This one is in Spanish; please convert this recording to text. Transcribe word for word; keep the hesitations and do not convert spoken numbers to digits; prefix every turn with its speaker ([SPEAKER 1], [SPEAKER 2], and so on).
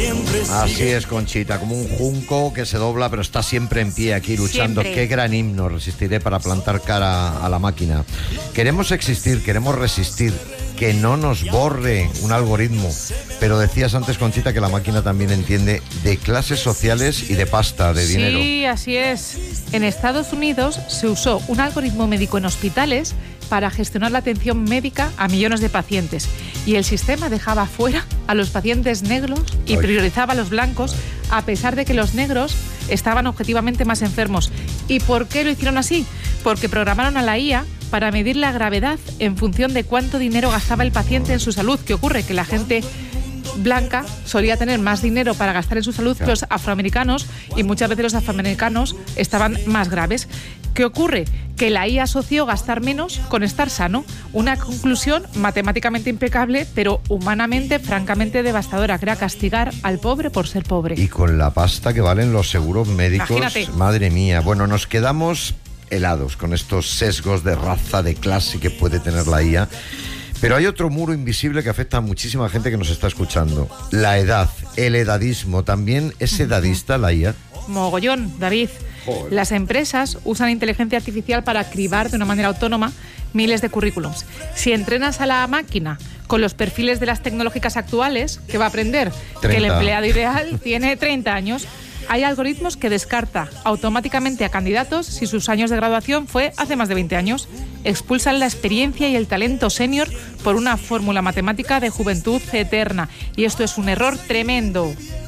[SPEAKER 1] Así es, Conchita, como un junco que se dobla pero está siempre en pie aquí luchando.
[SPEAKER 2] Siempre.
[SPEAKER 1] Qué gran himno, resistiré para plantar cara a la máquina. Queremos existir, queremos resistir, que no nos borre un algoritmo. Pero decías antes, Conchita, que la máquina también entiende de clases sociales y de pasta, de dinero.
[SPEAKER 2] Sí, así es. En Estados Unidos se usó un algoritmo médico en hospitales para gestionar la atención médica a millones de pacientes. Y el sistema dejaba fuera a los pacientes negros y
[SPEAKER 1] Ay.
[SPEAKER 2] priorizaba a los blancos, a pesar de que los negros estaban objetivamente más enfermos. ¿Y por qué lo hicieron así? Porque programaron a la I A para medir la gravedad en función de cuánto dinero gastaba el paciente en su salud. ¿Qué ocurre? Que la gente blanca solía tener más dinero para gastar en su salud que los afroamericanos, y muchas veces los afroamericanos estaban más graves. ¿Qué ocurre? Que la I A asoció gastar menos con estar sano. Una conclusión matemáticamente impecable, pero humanamente francamente devastadora, que era castigar al pobre por ser pobre.
[SPEAKER 1] Y con la pasta que valen los seguros médicos,
[SPEAKER 2] Imagínate.
[SPEAKER 1] madre mía. Bueno, nos quedamos helados con estos sesgos de raza, de clase que puede tener la I A. Pero hay otro muro invisible que afecta a muchísima gente que nos está escuchando. La edad, el edadismo. ¿También es edadista la I A?
[SPEAKER 2] Mogollón, David.
[SPEAKER 1] Joder.
[SPEAKER 2] Las empresas usan inteligencia artificial para cribar de una manera autónoma miles de currículums. Si entrenas a la máquina con los perfiles de las tecnológicas actuales, ¿qué va a aprender? Que el
[SPEAKER 1] treinta.
[SPEAKER 2] empleado ideal tiene treinta años. Hay algoritmos que descarta automáticamente a candidatos si sus años de graduación fue hace más de veinte años. Expulsan la experiencia y el talento senior por una fórmula matemática de juventud eterna. Y esto es un error tremendo.